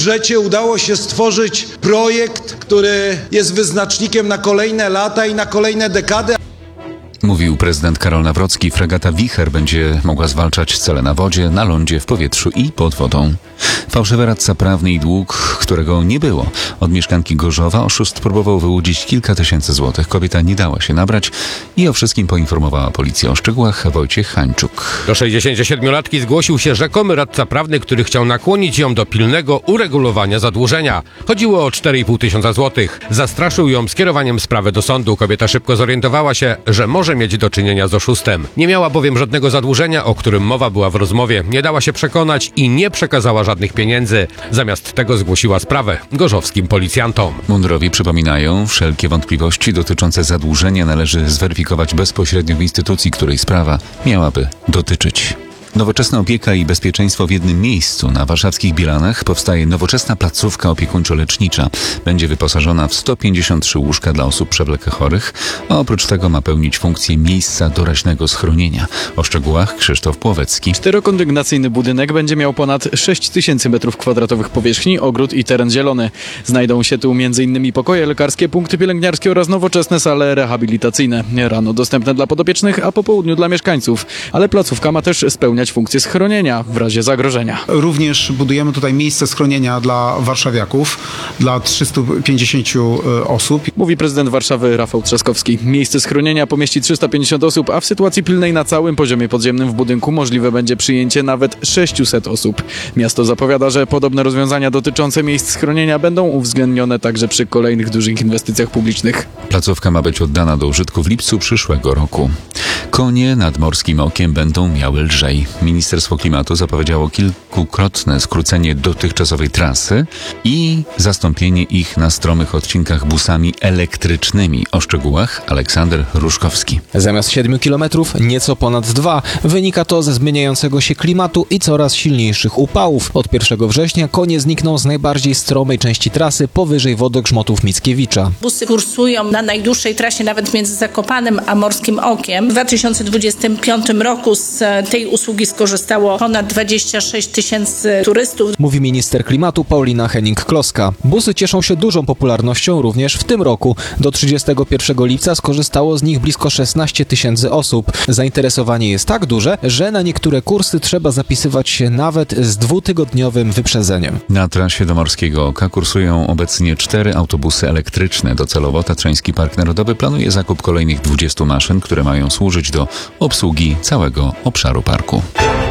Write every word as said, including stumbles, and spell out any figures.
budżecie udało się stworzyć projekt, który jest wyznacznikiem na kolejne lata i na kolejne dekady. Mówił prezydent Karol Nawrocki. Fregata Wicher będzie mogła zwalczać cele na wodzie, na lądzie, w powietrzu i pod wodą. Fałszywy radca prawny i dług, którego nie było. Od mieszkanki Gorzowa oszust próbował wyłudzić kilka tysięcy złotych. Kobieta nie dała się nabrać i o wszystkim poinformowała policję. O szczegółach Wojciech Hańczuk. Do sześćdziesięciosiedmiolatki zgłosił się rzekomy radca prawny, który chciał nakłonić ją do pilnego uregulowania zadłużenia. Chodziło o cztery i pół tysiąca złotych. Zastraszył ją skierowaniem sprawy do sądu. Kobieta szybko zorientowała się, że może mieć do czynienia z oszustem. Nie miała bowiem żadnego zadłużenia, o którym mowa była w rozmowie. Nie dała się przekonać i nie przekazała żadnych pieniędzy. Zamiast tego zgłosiła sprawę gorzowskim policjantom. Mundurowi przypominają, wszelkie wątpliwości dotyczące zadłużenia należy zweryfikować bezpośrednio w instytucji, której sprawa miałaby dotyczyć. Nowoczesna opieka i bezpieczeństwo w jednym miejscu. Na warszawskich Bielanach powstaje nowoczesna placówka opiekuńczo-lecznicza. Będzie wyposażona w sto pięćdziesiąt trzy łóżka dla osób przewlekle chorych, a oprócz tego ma pełnić funkcję miejsca doraźnego schronienia. O szczegółach Krzysztof Płowecki. Czterokondygnacyjny budynek będzie miał ponad sześć tysięcy metrów kwadratowych powierzchni, ogród i teren zielony. Znajdą się tu między innymi pokoje lekarskie, punkty pielęgniarskie oraz nowoczesne sale rehabilitacyjne. Rano dostępne dla podopiecznych, a po południu dla mieszkańców. Ale placówka ma też spełniać funkcję schronienia w razie zagrożenia. Również budujemy tutaj miejsce schronienia dla warszawiaków, dla trzystu pięćdziesięciu osób. Mówi prezydent Warszawy Rafał Trzaskowski. Miejsce schronienia pomieści trzysta pięćdziesiąt osób, a w sytuacji pilnej na całym poziomie podziemnym w budynku możliwe będzie przyjęcie nawet sześciuset osób. Miasto zapowiada, że podobne rozwiązania dotyczące miejsc schronienia będą uwzględnione także przy kolejnych dużych inwestycjach publicznych. Placówka ma być oddana do użytku w lipcu przyszłego roku. Konie nad Morskim Okiem będą miały lżej. Ministerstwo Klimatu zapowiedziało kilkukrotne skrócenie dotychczasowej trasy i zastąpienie ich na stromych odcinkach busami elektrycznymi. O szczegółach Aleksander Ruszkowski. Zamiast siedmiu kilometrów nieco ponad dwa. Wynika to ze zmieniającego się klimatu i coraz silniejszych upałów. Od pierwszego września konie znikną z najbardziej stromej części trasy powyżej wodogrzmotów Mickiewicza. Busy kursują na najdłuższej trasie nawet między Zakopanem a Morskim Okiem. W dwa tysiące dwudziestym piątym roku z tej usługi skorzystało ponad dwadzieścia sześć tysięcy turystów. Mówi minister klimatu Paulina Henning-Kloska. Busy cieszą się dużą popularnością również w tym roku. Do trzydziestego pierwszego lipca skorzystało z nich blisko szesnaście tysięcy osób. Zainteresowanie jest tak duże, że na niektóre kursy trzeba zapisywać się nawet z dwutygodniowym wyprzedzeniem. Na trasie do Morskiego Oka kursują obecnie cztery autobusy elektryczne. Docelowo Tatrzański Park Narodowy planuje zakup kolejnych dwudziestu maszyn, które mają służyć do obsługi całego obszaru parku.